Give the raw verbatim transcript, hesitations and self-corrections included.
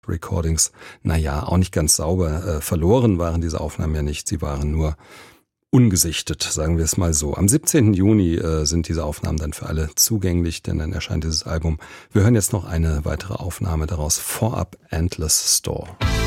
Recordings, naja, auch nicht ganz sauber. Äh, verloren waren diese Aufnahmen ja nicht, sie waren nur ungesichtet, sagen wir es mal so. Am siebzehnten Juni äh, sind diese Aufnahmen dann für alle zugänglich, denn dann erscheint dieses Album. Wir hören jetzt noch eine weitere Aufnahme daraus, For Up Endless Store.